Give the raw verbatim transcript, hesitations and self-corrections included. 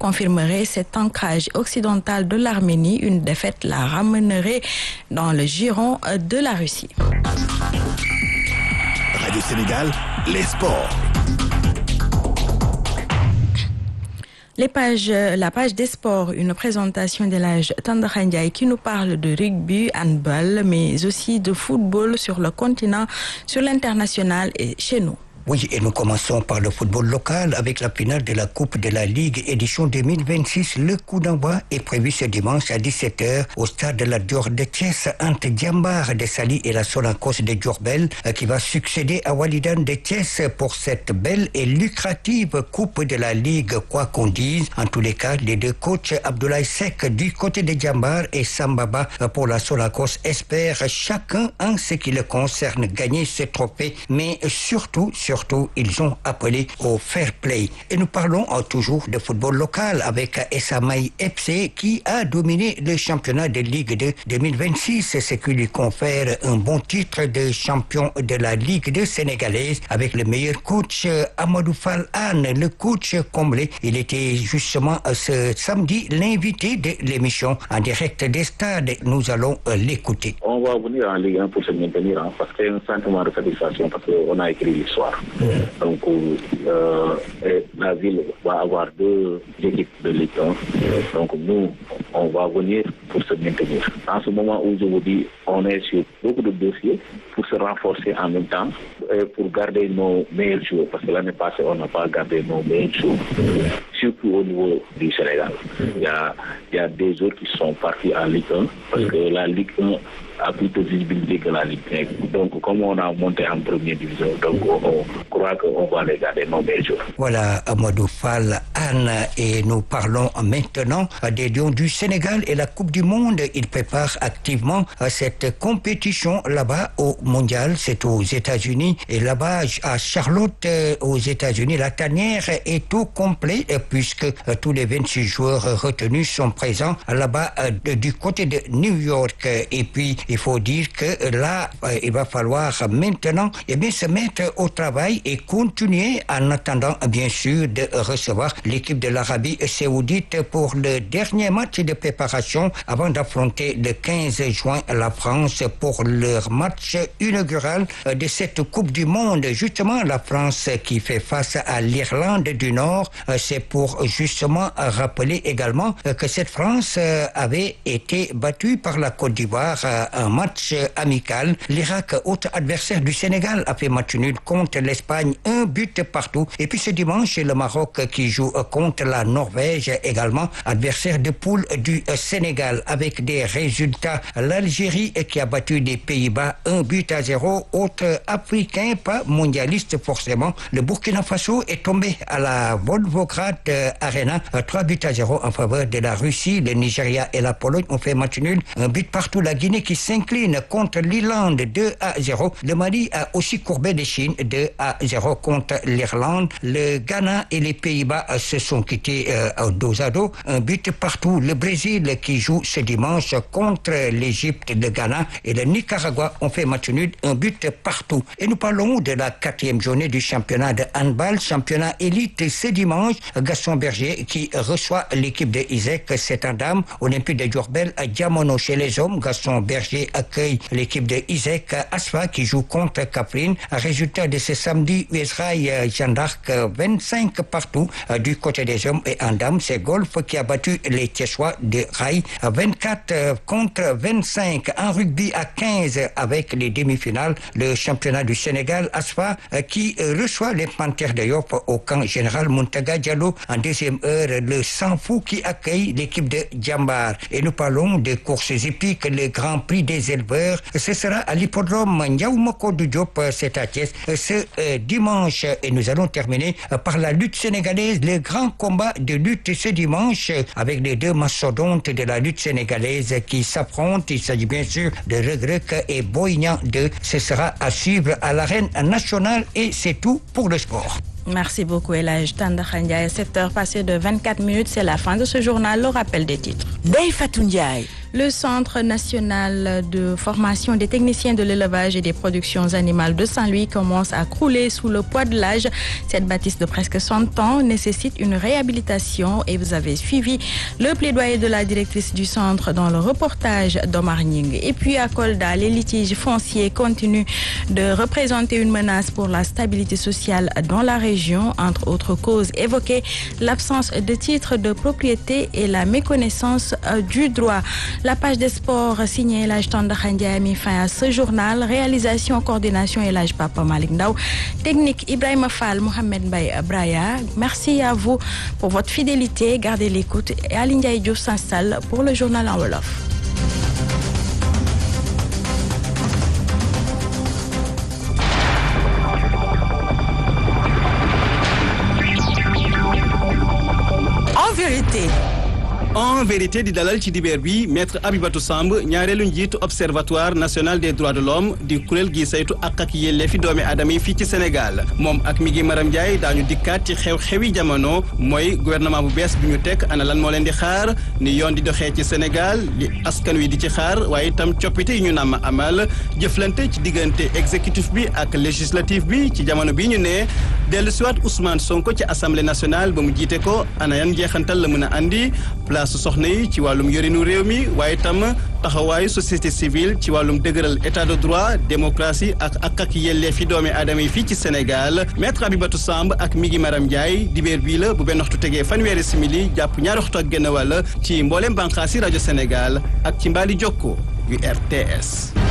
confirmerait cet ancrage occidental de l'Arménie. Une défaite la ramènerait dans le giron de la Russie. Radio Sénégal, les sports. Les pages, la page des sports, une présentation de l'âge Tanda Ndiaye qui nous parle de rugby, handball, mais aussi de football sur le continent, sur l'international et chez nous. Oui, et nous commençons par le football local avec la finale de la Coupe de la Ligue édition deux mille vingt-six. Le coup d'envoi est prévu ce dimanche à dix-sept heures au stade de la Dior de Thiès entre Diambar de Sali et la Sonacos de Diourbel qui va succéder à Walidan de Thiès pour cette belle et lucrative Coupe de la Ligue, quoi qu'on dise. En tous les cas, les deux coachs Abdoulaye Seck du côté de Diambar et Sambaba pour la Sonacos espèrent chacun en ce qui le concerne gagner ce trophée, mais surtout, surtout Surtout, ils ont appelé au fair play. Et nous parlons euh, toujours de football local avec Esamaï F C qui a dominé le championnat de Ligue deux deux mille vingt-six, ce qui lui confère un bon titre de champion de la Ligue deux sénégalaise avec le meilleur coach euh, Amadou Fall Anne, le coach comblé. Il était justement euh, ce samedi l'invité de l'émission en direct des stades. Nous allons euh, l'écouter. On va venir en Ligue un pour se maintenir hein, parce qu'il y a un sentiment de satisfaction parce qu'on a écrit l'histoire. Donc, euh, la ville va avoir deux équipes de Ligue un. Donc, nous, on va venir pour se maintenir. En ce moment où je vous dis, on est sur beaucoup de dossiers pour se renforcer en même temps et pour garder nos meilleurs joueurs. Parce que l'année passée, on n'a pas gardé nos meilleurs joueurs, surtout au niveau du Sénégal. Il y a, il y a des autres qui sont partis en Ligue un parce que la Ligue un a plus de visibilité que la Ligue un. Donc, comme on a monté en première division, donc on croit qu'on va les garder nos meilleurs joueurs. Voilà, Amadou Fall Anne, et nous parlons maintenant des Lions du Sénégal et la Coupe du Monde. Ils préparent activement cette compétition là-bas au Mondial, c'est aux États-Unis. Et là-bas, à Charlotte, aux États-Unis, la tanière est au complet puisque tous les vingt-six joueurs retenus sont présents là-bas du côté de New York. Et puis, il faut dire que là, il va falloir maintenant eh bien, se mettre au travail et continuer en attendant, bien sûr, de recevoir l'équipe de l'Arabie Saoudite pour le dernier match de préparation avant d'affronter le quinze juin la France pour leur match inaugural de cette Coupe du Monde. Justement, la France qui fait face à l'Irlande du Nord, c'est pour justement rappeler également que cette France avait été battue par la Côte d'Ivoire un match amical. L'Irak, autre adversaire du Sénégal, a fait match nul contre l'Espagne, un but partout. Et puis ce dimanche, c'est le Maroc qui joue contre la Norvège, également adversaire de poule du Sénégal, avec des résultats. L'Algérie qui a battu les Pays-Bas, un but à zéro. Autre africain, pas mondialiste forcément. Le Burkina Faso est tombé à la Volgograd Arena, trois buts à zéro en faveur de la Russie. Le Nigeria et la Pologne ont fait match nul, un but partout. La Guinée qui s'incline contre l'Irlande deux à zéro. Le Mali a aussi courbé les Chines deux à zéro contre l'Irlande. Le Ghana et les Pays-Bas se sont quittés euh, dos à dos. Un but partout. Le Brésil qui joue ce dimanche contre l'Égypte, le Ghana et le Nicaragua ont fait match nul, un but partout. Et nous parlons de la quatrième journée du championnat de handball, championnat élite ce dimanche. Gaston Berger qui reçoit l'équipe de Isaac, c'est un dame, Olympique de Diourbel à Diamono. Chez les hommes, Gaston Berger accueille l'équipe de Isaac Asfa qui joue contre Kaffrine. Résultat de ce samedi, U S Rail Jeanne d'Arc vingt-cinq partout du côté des hommes, et en dames, c'est Golf qui a battu les Thiessois de Rail vingt-quatre contre vingt-cinq. En rugby à quinze avec les demi-finales, le championnat du Sénégal, Asfa qui reçoit les Panthères de Yoff au camp général Muntaga Diallo. En deuxième heure, le Sanfou qui accueille l'équipe de Djambar. Et nous parlons de courses hippiques, le Grand Prix des éleveurs. Ce sera à l'hippodrome Ndiaoumoko du Diop, c'est à Thiès, ce euh, dimanche. Et nous allons terminer par la lutte sénégalaise, le grand combat de lutte ce dimanche avec les deux mastodontes de la lutte sénégalaise qui s'affrontent. Il s'agit bien sûr de Regrec et Boignan deux. Ce sera à suivre à l'arène nationale et c'est tout pour le sport. Merci beaucoup, Elhaj Tanda Ndiaye. sept heures passées de vingt-quatre minutes, c'est la fin de ce journal. Le rappel des titres. Ndeye Fatou Ndiaye. Le Centre national de formation des techniciens de l'élevage et des productions animales de Saint-Louis commence à crouler sous le poids de l'âge. Cette bâtisse de presque cent ans nécessite une réhabilitation et vous avez suivi le plaidoyer de la directrice du centre dans le reportage d'Omar Nying. Et puis à Kolda, les litiges fonciers continuent de représenter une menace pour la stabilité sociale dans la région. Entre autres causes évoquées, l'absence de titres de propriété et la méconnaissance euh, du droit. La page des sports signée Elhadj Tandakha Ndiaye a mis fin à ce journal. Réalisation, coordination Elhadj Papa Malick Ndaw. Technique Ibrahima Fall, Mohamed Mbaye Braya. Merci à vous pour votre fidélité. Gardez l'écoute et Aly Ndiaye Diouf s'installe pour le journal en wolof. En vérité. En vérité di dalal ci dibeer bi maître Abibatou Samb ñaareelu njiitu observatoire national des droits de l'homme di kuréel gi saytu ak ak yelleefi doomi aadama yi fii ci Sénégal moom ak mi ngi Maram Ndiaye daañu dikkaat ci xew-xewi jamono mooy gouvernement bu bees bi ñu teg ana lan moo leen di xaar ni yoon di doxee ci Sénégal li askan wi di ci xaar waaye itam coppite yi ñu namm amal jëflante ci diggante exécutif bi ak législatif bi ci jamono bi ñu ne dellu siwaat Ousmane Sonko ci assemblée nationale ba mu jiite ko ana yan njeexantal la mën a andi su soxna yi ci wàllum yorinu réew mi waaye tam taxawaayu société civile ci wàllum dëgëral état de droit démocratie ak ak ak yelleefi doomi aadama yi fii ci Sénégal maître Abibatou Samb ak mi ngi Maram Ndiaye dibéer bii la bu benn waxtu tegee fanweeri simili jàpp ñaari waxtu ak genn wàll ci mboolem bànqaasi rajo Sénégal ak ci mbaali jokko yu R T S.